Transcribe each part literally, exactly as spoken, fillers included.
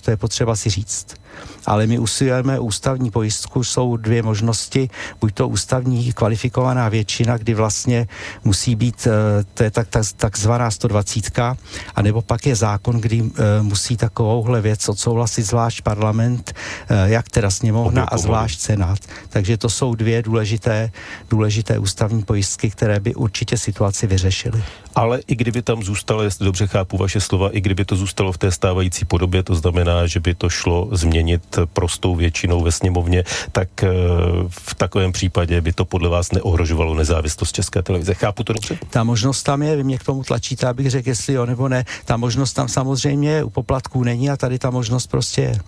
to je potřeba si říct. Ale my usilujeme ústavní pojistku, jsou dvě možnosti, buď to ústavní kvalifikovaná většina, kdy vlastně musí být, to je tak, tak, takzvaná sto dvacet, anebo pak je zákon, kdy uh, musí takovouhle věc odsouhlasit zvlášť parlament, uh, jak teda sněmovna a zvlášť senát. Takže to jsou dvě důležité, důležité ústavní pojistky, které by určitě situaci vyřešily. Ale i kdyby tam zůstalo, jestli dobře chápu vaše slova, i kdyby to zůstalo v té stávající podobě, to znamená, že by to šlo změnit prostou většinou ve sněmovně, tak v takovém případě by to podle vás neohrožovalo nezávislost České televize. Chápu to dobře? Ta možnost tam je, vy mě k tomu tlačíte, abych řekl, jestli jo nebo ne. Ta možnost tam samozřejmě je, u poplatků není a tady ta možnost prostě je.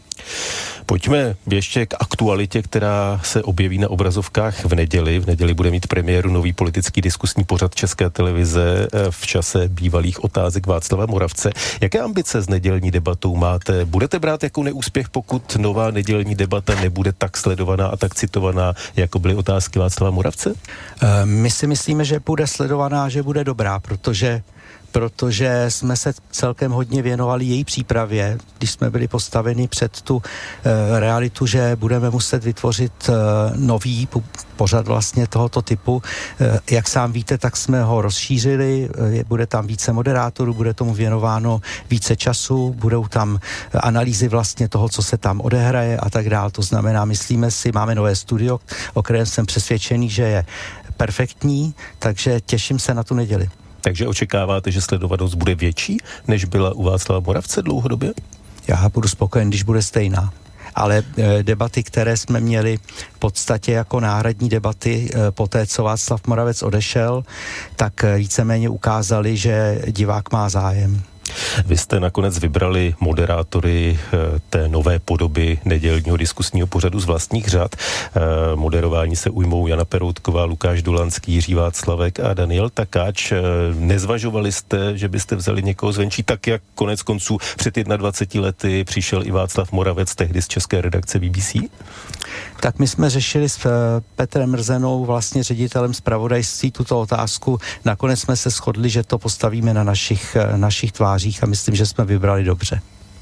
Pojďme ještě k aktualitě, která se objeví na obrazovkách v neděli. V neděli bude mít premiéru nový politický diskusní pořad České televize v čase bývalých otázek Václava Moravce. Jaké ambice s nedělní debatou máte? Budete brát jako neúspěch, pokud nová nedělní debata nebude tak sledovaná a tak citovaná, jako byly otázky Václava Moravce? My si myslíme, že bude sledovaná, že bude dobrá, protože protože jsme se celkem hodně věnovali její přípravě, když jsme byli postaveni před tu e, realitu, že budeme muset vytvořit e, nový pořad vlastně tohoto typu. E, jak sám víte, tak jsme ho rozšířili, e, bude tam více moderátorů, bude tomu věnováno více času, budou tam analýzy vlastně toho, co se tam odehraje a tak dál. To znamená, myslíme si, máme nové studio, o kterém jsem přesvědčený, že je perfektní, takže těším se na tu neděli. Takže očekáváte, že sledovanost bude větší, než byla u Václava Moravce dlouhodobě? Já budu spokojen, když bude stejná. Ale e, debaty, které jsme měli v podstatě jako náhradní debaty e, po té, co Václav Moravec odešel, tak e, víceméně ukázali, že divák má zájem. Vy jste nakonec vybrali moderátory té nové podoby nedělního diskusního pořadu z vlastních řad. Moderování se ujmou Jana Peroutková, Lukáš Dolanský, Jiří Václavek a Daniel Takáč. Nezvažovali jste, že byste vzali někoho zvenčí, tak jak konec konců před dvaceti jedna lety přišel i Václav Moravec, tehdy z české redakce B B C? Tak my jsme řešili s Petrem Mrzenou, vlastně ředitelem zpravodajství, tuto otázku. Nakonec jsme se shodli, že to postavíme na našich, našich tvářích a myslím, že jsme vybrali dobře.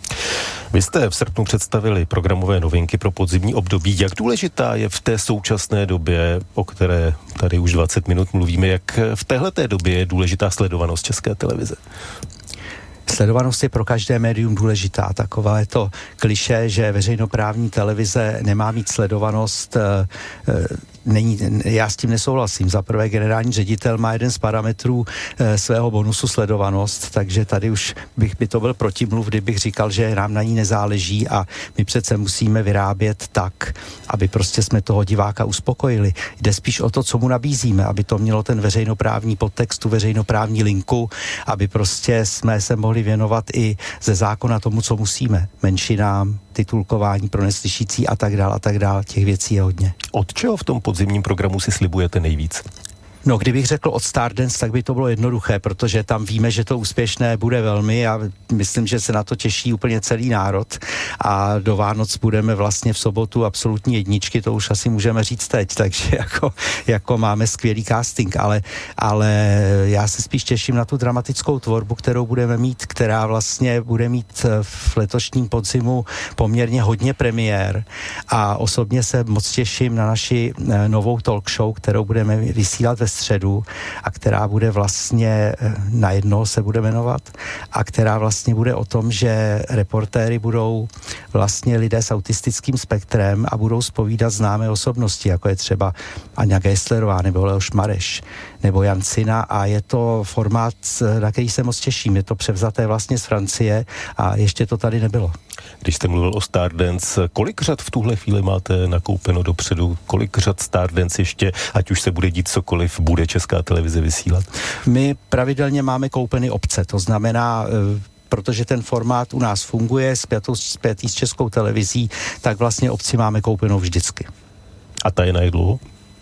Vy jste v srpnu představili programové novinky pro podzimní období. Jak důležitá je v té současné době, o které tady už dvacet minut mluvíme, jak v téhleté době je důležitá sledovanost České televize? Sledovanost je pro každé médium důležitá. Taková je to klišé, že veřejnoprávní televize nemá mít sledovanost. Není, já s tím nesouhlasím. Za prvé generální ředitel má jeden z parametrů e, svého bonusu sledovanost, takže tady už bych, by to byl protimluv, kdybych říkal, že nám na ní nezáleží a my přece musíme vyrábět tak, aby prostě jsme toho diváka uspokojili. Jde spíš o to, co mu nabízíme, aby to mělo ten veřejnoprávní podtext, tu veřejnoprávní linku, aby prostě jsme se mohli věnovat i ze zákona tomu, co musíme. Menšinám, titulkování pro neslyšící a tak dál a tak dál. Těch věcí je hodně. Od čeho v tom podzimním programu si slibujete nejvíc? No, kdybych řekl od Stardance, tak by to bylo jednoduché, protože tam víme, že to úspěšné bude velmi a myslím, že se na to těší úplně celý národ a do Vánoc budeme vlastně v sobotu absolutní jedničky, to už asi můžeme říct teď, takže jako, jako máme skvělý casting, ale, ale já se spíš těším na tu dramatickou tvorbu, kterou budeme mít, která vlastně bude mít v letošním podzimu poměrně hodně premiér a osobně se moc těším na naši novou talk show, kterou budeme vysílat ve středu a která bude vlastně, na jedno se bude jmenovat, a která vlastně bude o tom, že reportéry budou vlastně lidé s autistickým spektrem a budou zpovídat známé osobnosti, jako je třeba Aňa Geislerová nebo Leoš Mareš nebo Jan Cina a je to formát, na který se moc těším. Je to převzaté vlastně z Francie a ještě to tady nebylo. Když jste mluvil o Stardance, kolik řad v tuhle chvíli máte nakoupeno dopředu? Kolik řad Stardance ještě, ať už se bude dít cokoliv, bude Česká televize vysílat? My pravidelně máme koupeny opce, to znamená, protože ten formát u nás funguje spjatý s Českou televizí, tak vlastně opci máme koupenou vždycky. A ta je na jak dlouho?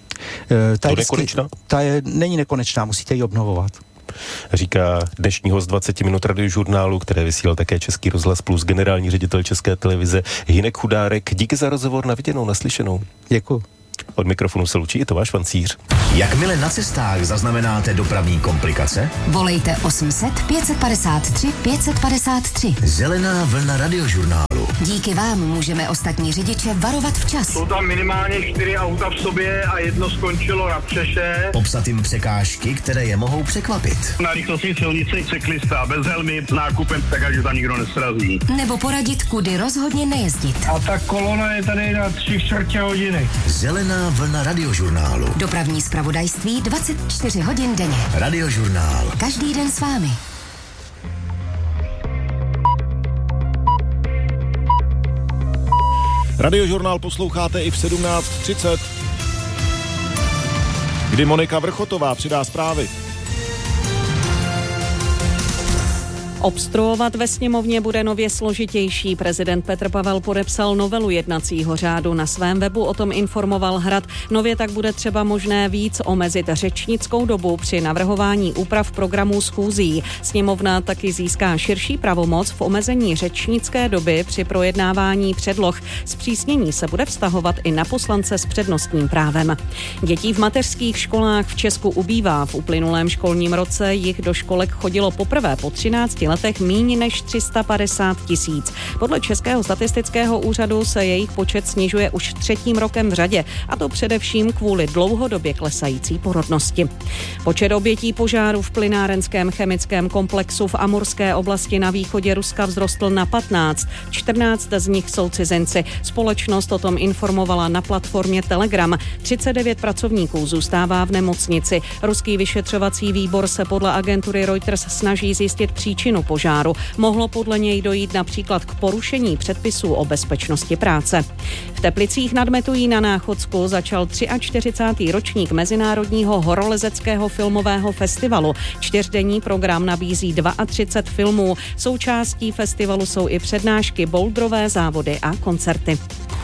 Ta je vždycky, nekonečná? Ta je, není nekonečná, musíte ji obnovovat. Říká dnešní host dvacet minut radiožurnálu, které vysílal také Český rozhlas plus, generální ředitel České televize Hynek Chudárek. Díky za rozhovor, na viděnou, naslyšenou. Děkuji. Od mikrofonu se loučí i Tomáš Vancíř. Jakmile na cestách zaznamenáte dopravní komplikace, volejte osm set pět set padesát tři pět set padesát tři. Zelená vlna radiožurnálu. Díky vám můžeme ostatní řidiče varovat včas. Jsou tam minimálně čtyři auta v sobě a jedno skončilo na přeše. Popsat jim překážky, které je mohou překvapit. Na rychlostní silnici cyklista bez helmy s nákupem, tak ať tam nikdo nesrazí. Nebo poradit, kudy rozhodně nejezdit. A ta kolona je tady na tři čtvrtě hodiny. Zelená vlna radiožurnálu. Dopravní zpravodajství dvacet čtyři hodin denně. Radiožurnál. Každý den s vámi. Radiožurnál posloucháte i v sedmnáct třicet, kdy Monika Vrchotová přidá zprávy. Obstruovat ve sněmovně bude nově složitější. Prezident Petr Pavel podepsal novelu jednacího řádu. Na svém webu o tom informoval Hrad. Nově tak bude třeba možné víc omezit řečnickou dobu při navrhování úprav programů schůzí. Sněmovna taky získá širší pravomoc v omezení řečnické doby při projednávání předloh. Zpřísnění se bude vztahovat i na poslance s přednostním právem. Dětí v mateřských školách v Česku ubývá. V uplynulém školním roce jich do školek chodilo poprvé po třinácti letech míň než tři sta padesát tisíc. Podle Českého statistického úřadu se jejich počet snižuje už třetím rokem v řadě, a to především kvůli dlouhodobě klesající porodnosti. Počet obětí požáru v plynárenském chemickém komplexu v Amurské oblasti na východě Ruska vzrostl na patnáct. čtrnáct z nich jsou cizinci. Společnost o tom informovala na platformě Telegram. třicet devět pracovníků zůstává v nemocnici. Ruský vyšetřovací výbor se podle agentury Reuters snaží zjistit příčinu požáru. Mohlo podle něj dojít například k porušení předpisů o bezpečnosti práce. V Teplicích nad Metují na Náchodsku začal čtyřicátý třetí ročník Mezinárodního horolezeckého filmového festivalu. Čtyřdenní program nabízí třicet dva filmů. Součástí festivalu jsou i přednášky, bouldrové závody a koncerty.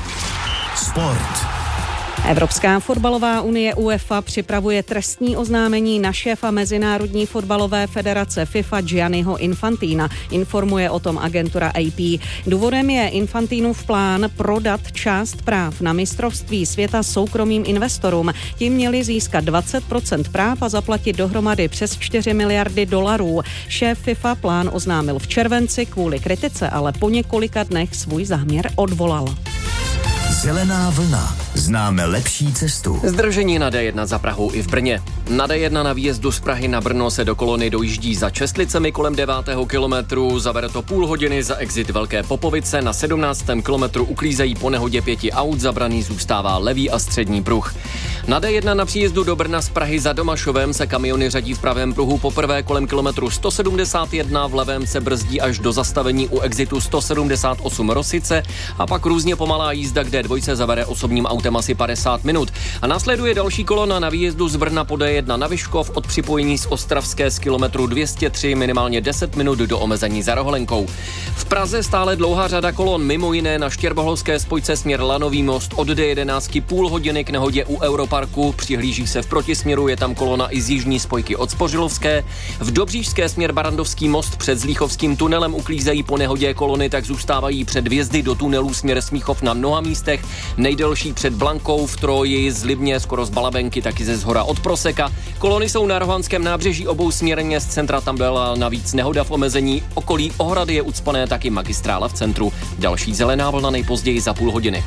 Sport. Evropská fotbalová unie UEFA připravuje trestní oznámení na šéfa Mezinárodní fotbalové federace FIFA Gianniho Infantina. Informuje o tom agentura A P. Důvodem je Infantinův plán prodat část práv na mistrovství světa soukromým investorům. Ti měli získat dvacet procent práv a zaplatit dohromady přes čtyři miliardy dolarů. Šéf FIFA plán oznámil v červenci, kvůli kritice ale po několika dnech svůj záměr odvolal. Zelená vlna. Známe lepší cestu. Zdržení na D jedna za Prahou i v Brně. Na D jedna na výjezdu z Prahy na Brno se do kolony dojíždí za Čestlicemi kolem devátého kilometru. Zabere to půl hodiny za exit Velké Popovice. Na sedmnáctém kilometru uklízejí po nehodě pěti aut. Zabraný zůstává levý a střední pruh. Na D jedna na příjezdu do Brna z Prahy za Domašovem se kamiony řadí v pravém pruhu poprvé kolem kilometru sto sedmdesát jedna, v levém se brzdí až do zastavení u exitu sto sedmdesát osm Rosice a pak různě pomalá jízda, kde dvojce zabere osobním autem asi padesát minut. A následuje další kolona na výjezdu z Brna po D jedna na Vyškov od připojení z Ostravské z kilometru dvě stě tři minimálně deset minut do omezení za Roholenkou. V Praze stále dlouhá řada kolon, mimo jiné na Štěrboholské spojce směr Lanový most od D jedenáct půl hodiny k nehodě u Europarku. Přihlíží se v protisměru, je tam kolona i z jižní spojky od Spořilovské. V Dobříšské směr Barandovský most před Zlíchovským tunelem uklízejí po nehodě kolony, tak zůstávají před vjezdy do tunelů směr Smíchov na mnoha místech. Nejdelší před Blankou, v Troji, z Libně, skoro z Balabenky, taky ze Zhora od Proseka. Kolony jsou na Rohanském nábřeží obou směrně, z centra tam byla navíc nehoda v omezení. Okolí Ohrady je ucpané taky magistrála v centru. Další zelená vlna nejpozději za půl hodiny.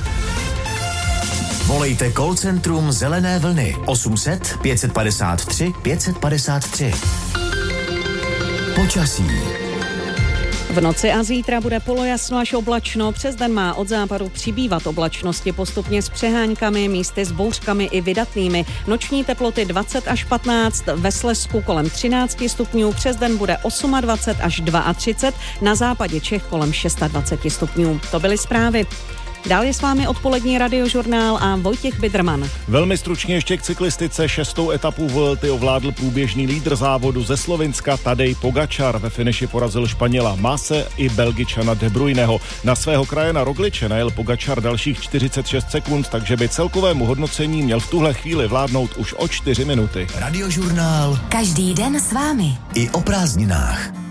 Volejte call centrum Zelené vlny osm set pět padesát tři pět padesát tři. Počasí. V noci a zítra bude polojasno až oblačno, přes den má od západu přibývat oblačnosti postupně s přeháňkami, místy s bouřkami i vydatnými. Noční teploty dvacet až patnáct, ve Slezsku kolem třináct stupňů, přes den bude dvacet osm až třicet dva, na západě Čech kolem dvacet šest stupňů. To byly zprávy. Dál je s vámi odpolední radiožurnál a Vojtěch Bidrman. Velmi stručně ještě k cyklistice. Šestou etapu Vuelty ovládl průběžný lídr závodu ze Slovinska Tadej Pogačar. Ve finiši porazil Španěla Mase i Belgičana De Bruyneho. Na svého krajana Rogliče najel Pogačar dalších čtyřicet šest sekund, takže by celkovému hodnocení měl v tuhle chvíli vládnout už o čtyři minuty. Radiožurnál. Každý den s vámi. I o prázdninách.